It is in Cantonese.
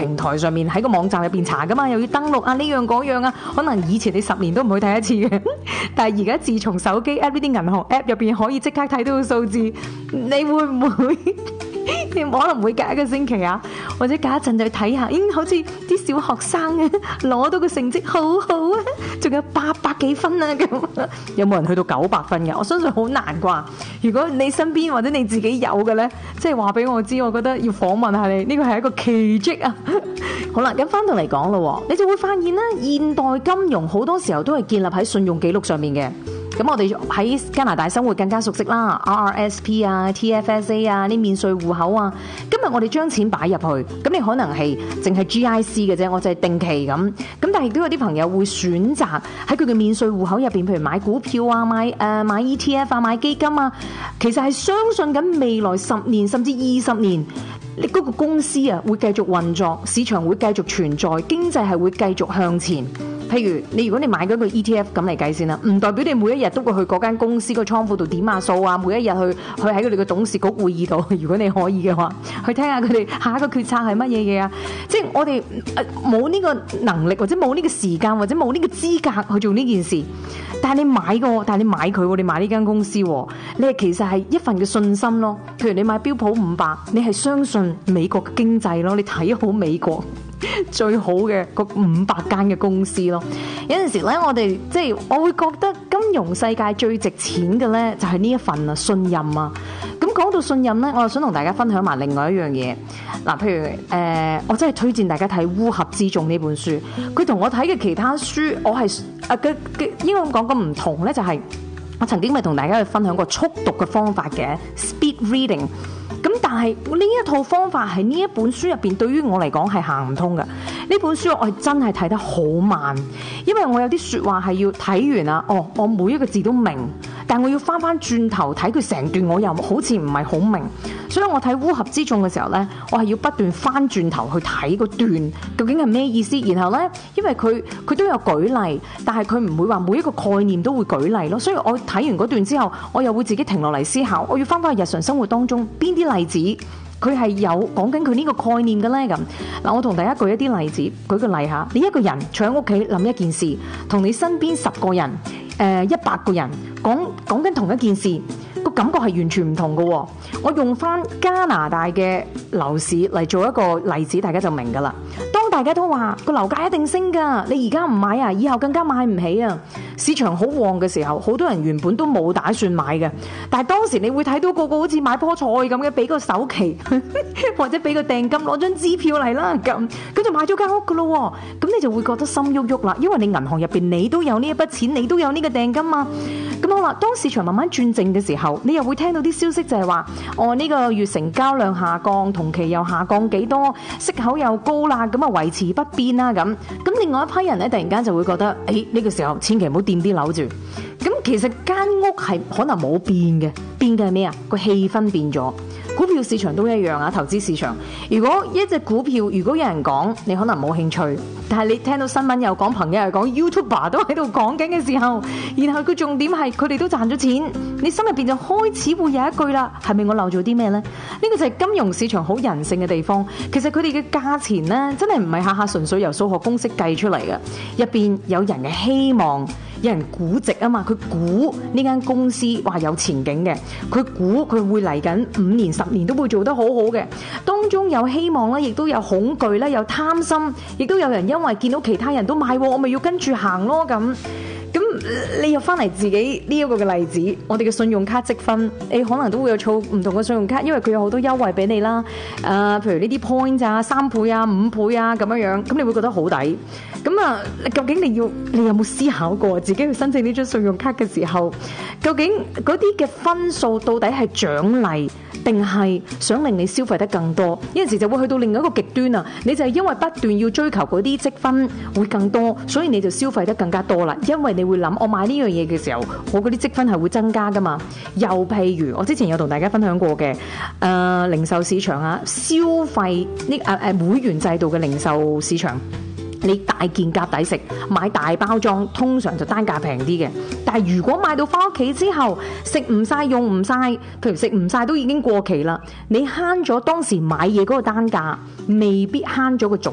平台上面喺個網站入邊查噶嘛，又要登錄啊呢樣嗰樣啊，可能以前你10年都唔會睇一次嘅，但係而家自從手機 app 呢啲銀行 app 入邊可以即刻睇到個數字，你會唔會？你可能會隔一個星期啊，或者隔一陣就去睇下，好似啲小學生啊攞到個成績好好啊，仲有800幾分啊咁，有冇人去到900分嘅？我相信好難啩。如果你身邊或者你自己有嘅呢，即係話俾我知，我覺得要訪問下你，呢個係一個奇蹟啊！好啦，咁翻到嚟講咯，你就會發現咧，現代金融好多時候都係建立喺信用記錄上面嘅。咁我哋喺加拿大生活更加熟悉啦 ，RRSP 啊、TFSA 啊啲免稅戶口啊。今日我哋將錢擺入去，咁你可能係淨係 GIC 嘅啫，我就係定期咁。咁但係亦都有啲朋友會選擇喺佢嘅免稅戶口入邊，譬如買股票啊、買 ETF 啊、買基金啊，其實係相信緊未來10年甚至20年，你嗰個公司啊會繼續運作，市場會繼續存在，經濟係會繼續向前。譬如如果你買嗰個 ETF 咁嚟計先啦，唔代表你每一日都會去嗰間公司個倉庫度點下數啊，每一日去喺佢哋嘅董事局會議度，如果你可以嘅話，去聽下佢哋下一個決策係乜嘢嘢啊。即係我哋冇呢個能力，或者冇呢個時間，或者冇呢個資格去做呢件事。但係你買佢，你買呢間公司，你係其實係一份嘅信心咯。譬如你買標普500，你係相信美國嘅經濟咯，你睇好美國最好嘅嗰500間嘅公司咯。有陣時咧，我會覺得金融世界最值錢嘅咧，就係呢一份啊信任啊。咁講到信任咧，我又想同大家分享埋另外一樣嘢。嗱，譬如我真係推薦大家睇《烏合之眾》呢本書。佢同我睇嘅其他書，我係應該咁講咁唔同咧，就係我曾經咪同大家去分享過速讀嘅方法嘅 speed reading。咁但係呢一套方法喺呢一本書入邊，對於我嚟講係行唔通嘅。呢本書我係真係睇得好慢，因為我有啲說話係要睇完啦，我每一個字都明，但我要翻轉頭睇佢成段，我又好似唔係好明。所以我睇烏合之眾嘅時候呢，我係要不斷翻轉頭去睇個段究竟係咩意思。然後呢，因為佢都有舉例，但係佢唔會話每一個概念都會舉例咯。所以我睇完嗰段之後，我又會自己停落嚟思考，我要翻返去日常生活當中邊啲例子佢係有講緊佢呢個概念嘅呢。咁嗱，我同大家舉一啲例子，舉個例下，你一個人坐喺屋企諗一件事，同你身邊10個人、100個人講緊同一件事，個感覺係完全唔同嘅。我用翻加拿大嘅樓市嚟做一個例子，大家就明噶啦。當大家都話個樓價一定升噶，你而家唔買啊，以後更加買唔起啊。市場好旺嘅時候，好多人原本都冇打算買嘅，但係當時你會睇到個個好似買棵菜咁嘅，俾個首期或者俾個訂金，攞張支票嚟啦，咁就買咗間屋噶咯。咁你就會覺得心喐喐啦，因為你銀行入邊你都有呢一筆錢，你都有呢個訂金嘛。咁好啦，當市場慢慢轉正嘅時候，你又會聽到啲消息就係話，呢個月成交量下降，同期又下降幾多，息口又高啦，咁啊維持不變啦咁。另外一批人咧，突然間就會覺得，呢個時候千祈唔好掂啲樓住。咁其實間屋係可能冇變嘅，變嘅係咩啊？個氣氛變咗。股票市場都一樣啊，投資市場。如果一隻股票，如果有人講，你可能冇興趣，但係你聽到新聞又講，朋友又講 YouTuber 都喺度講緊嘅時候，然後佢重點係佢哋都賺咗錢，你心入邊就開始會有一句啦，係咪我漏咗啲咩呢？呢個就係金融市場好人性嘅地方。其實佢哋嘅價錢呢，真係唔係下下純粹由數學公式計出嚟嘅，入邊有人嘅希望。有人估值啊嘛，佢估呢間公司話有前景嘅，佢估佢會嚟緊5年10年都會做得好好嘅，當中有希望啦，亦都有恐懼啦，有貪心，亦都有人因為見到其他人都買，我咪要跟住行咯咁。你又翻嚟自己呢一個嘅例子，我哋嘅信用卡積分，你可能都會有儲唔同嘅信用卡，因為佢有好多優惠俾你啦。譬如呢啲 point 啊、3倍啊、5倍啊咁樣，咁你會覺得好抵。究竟你有冇思考過自己去申請呢張信用卡嘅時候，究竟嗰啲嘅分數到底係獎勵，定係想令你消費得更多？有陣時就會去到另一個極端啊！你就係因為不斷要追求嗰啲積分會更多，所以你就消費得更加多啦。因為你會諗，我買呢樣嘢嘅時候，我嗰啲積分係會增加噶嘛。又譬如我之前有同大家分享過嘅，零售市場啊，消費會員制度嘅零售市場。你大件夾抵食，買大包裝通常就單價平啲嘅。但係如果買到翻屋企之後食唔晒用唔晒，譬如食唔晒都已經過期啦，你慳咗當時買嘢嗰個單價，未必慳咗個總